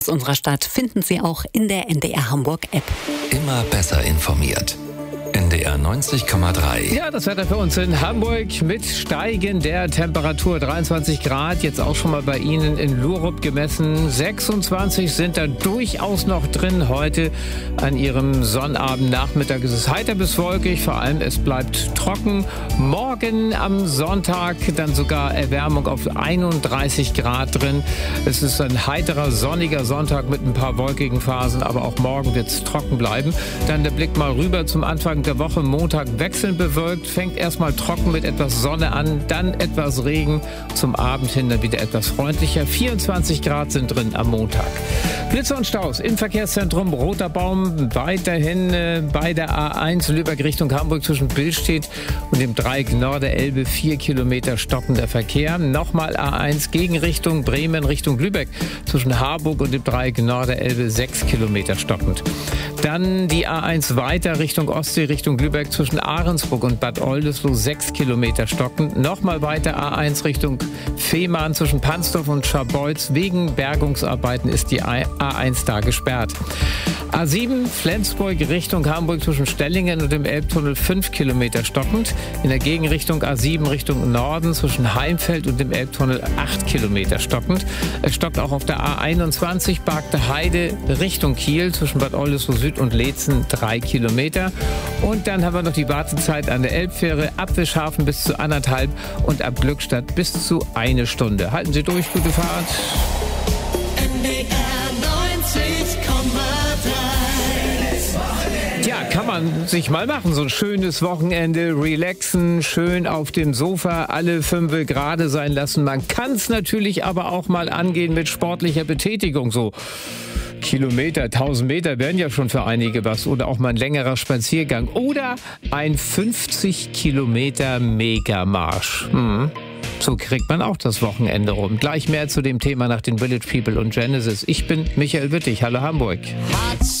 Unserer Stadt finden Sie auch in der NDR Hamburg App. Immer besser informiert. NDR 90,3. Ja, das Wetter für uns in Hamburg mit steigender Temperatur. 23 Grad, jetzt auch schon mal bei Ihnen in Lurup gemessen. 26 sind da durchaus noch drin heute an Ihrem Sonnabendnachmittag. Es ist heiter bis wolkig, vor allem es bleibt trocken. Morgen am Sonntag dann sogar Erwärmung auf 31 Grad drin. Es ist ein heiterer, sonniger Sonntag mit ein paar wolkigen Phasen, aber auch morgen wird es trocken bleiben. Dann der Blick mal rüber zum Anfang der Woche. Montag wechselnd bewölkt, fängt erstmal trocken mit etwas Sonne an, dann etwas Regen, zum Abend hin dann wieder etwas freundlicher. 24 Grad sind drin am Montag. Blitze und Staus im Verkehrszentrum Roter Baum, weiterhin bei der A1 Lübeck Richtung Hamburg zwischen Billstedt und dem Dreieck Norderelbe 4 Kilometer stockender Verkehr. Nochmal A1 Gegenrichtung Bremen Richtung Lübeck zwischen Harburg und dem Dreieck Norderelbe 6 Kilometer stockend. Dann die A1 weiter Richtung Ostsee, Richtung Lübeck zwischen Ahrensburg und Bad Oldesloe 6 Kilometer stockend. Nochmal weiter A1 Richtung Fehmarn zwischen Pansdorf und Scharbeutz. Wegen Bergungsarbeiten ist die A1 da gesperrt. A7 Flensburg Richtung Hamburg zwischen Stellingen und dem Elbtunnel 5 Kilometer stockend. In der Gegenrichtung A7 Richtung Norden zwischen Heimfeld und dem Elbtunnel 8 Kilometer stockend. Es stockt auch auf der A21 Bargte Heide Richtung Kiel zwischen Bad Oldesloe Süd und Leetzen 3 Kilometer. Und dann haben wir noch die Wartezeit an der Elbfähre ab Wischhafen bis zu 1,5 und ab Glückstadt bis zu 1 Stunde. Halten Sie durch, gute Fahrt. Ja, kann man sich mal machen, so ein schönes Wochenende, relaxen, schön auf dem Sofa, alle 5 gerade sein lassen. Man kann es natürlich aber auch mal angehen mit sportlicher Betätigung, so Kilometer, 1000 Meter wären ja schon für einige was, oder auch mal ein längerer Spaziergang oder ein 50 Kilometer Megamarsch. So kriegt man auch das Wochenende rum. Gleich mehr zu dem Thema nach den Village People und Genesis. Ich bin Michael Wittig. Hallo Hamburg.